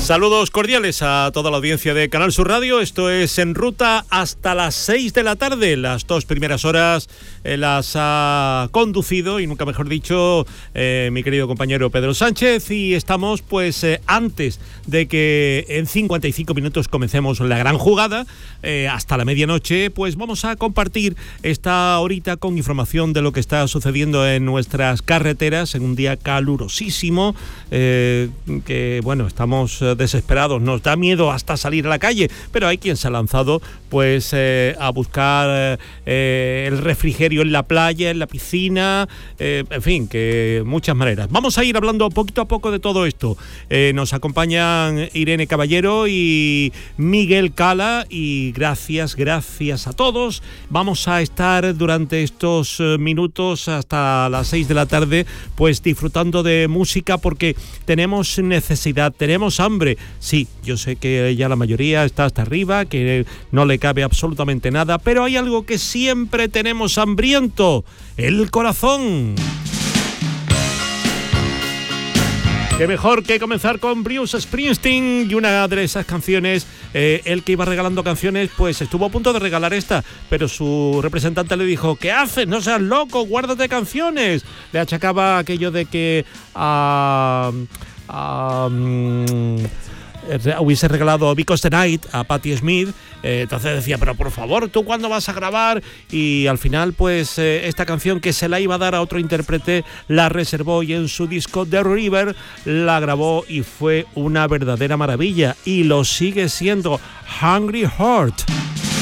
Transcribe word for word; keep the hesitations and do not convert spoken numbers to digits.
Saludos cordiales a toda la audiencia de Canal Sur Radio. Esto es En Ruta hasta las seis de la tarde. Las dos primeras horas eh, las ha conducido, y nunca mejor dicho, eh, mi querido compañero Pedro Sánchez. Y estamos pues eh, antes de que en cincuenta y cinco minutos comencemos la gran jugada. Eh, hasta la medianoche pues vamos a compartir esta horita con información de lo que está sucediendo en nuestras carreteras en un día calurosísimo, eh, que bueno, estamos eh, desesperados, nos da miedo hasta salir a la calle, pero hay quien se ha lanzado pues eh, a buscar eh, el refrigerio en la playa, en la piscina, eh, en fin, que muchas maneras. Vamos a ir hablando poquito a poco de todo esto. Eh, nos acompañan Irene Caballero y Miguel Cala, y gracias, gracias a todos. Vamos a estar durante estos minutos hasta las seis de la tarde pues disfrutando de música, porque tenemos necesidad, tenemos hambre. Sí, yo sé que ya la mayoría está hasta arriba, que no le cabe absolutamente nada, pero hay algo que siempre tenemos hambriento: el corazón. Qué mejor que comenzar con Bruce Springsteen y una de esas canciones. Eh, él, que iba regalando canciones, pues estuvo a punto de regalar esta, pero su representante le dijo: ¿qué haces? No seas loco, guárdate canciones. Le achacaba aquello de que uh, uh, um, hubiese regalado Because the Night a Patti Smith. Eh, entonces decía: pero por favor, ¿tú cuándo vas a grabar? Y al final pues eh, esta canción, que se la iba a dar a otro intérprete, la reservó, y en su disco The River la grabó, y fue una verdadera maravilla, y lo sigue siendo. Hungry Heart.